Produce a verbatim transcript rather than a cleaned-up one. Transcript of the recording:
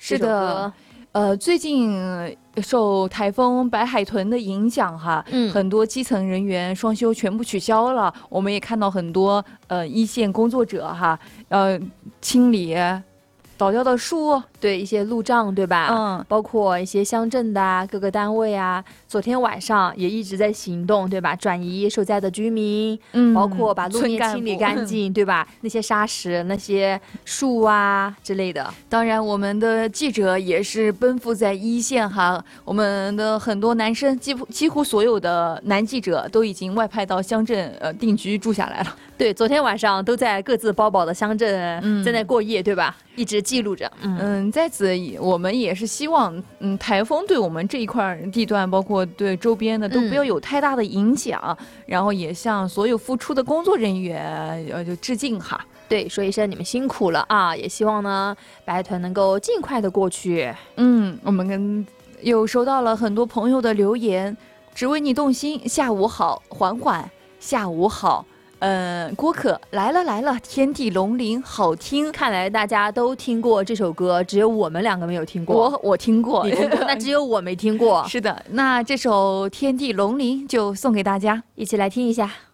是的，呃，最近受台风白海豚的影响哈，嗯，很多基层人员双休全部取消了。我们也看到很多呃一线工作者哈，呃，清理倒掉的树， 对，一些路障，对吧？嗯，包括一些乡镇的啊，各个单位啊，昨天晚上也一直在行动，对吧？转移受灾的居民，嗯，包括把路面清理干净，对吧？那些沙石、那些树啊之类的。 当然，我们的记者也是奔赴在一线哈，我们的很多男生，几乎几乎所有的男记者都已经外派到乡镇呃定居住下来了。 对，昨天晚上都在各自包保的乡镇在那过夜，对吧？一直记录着。 嗯，嗯在此我们也是希望，嗯，台风对我们这一块地段，包括对周边的都不要有太大的影响。嗯、然后也向所有付出的工作人员呃就致敬哈。 对，说一声你们辛苦了啊！也希望呢白海豚能够尽快的过去。 嗯，我们跟又收到了很多朋友的留言，只为你动心，下午好，缓缓，下午好。嗯，郭可来了来了，天地龙鳞好听。 看来大家都听过这首歌，只有我们两个没有听过。 我我听过， 你听过，那只有我没听过。 是的，那这首天地龙鳞就送给大家， 一起来听一下。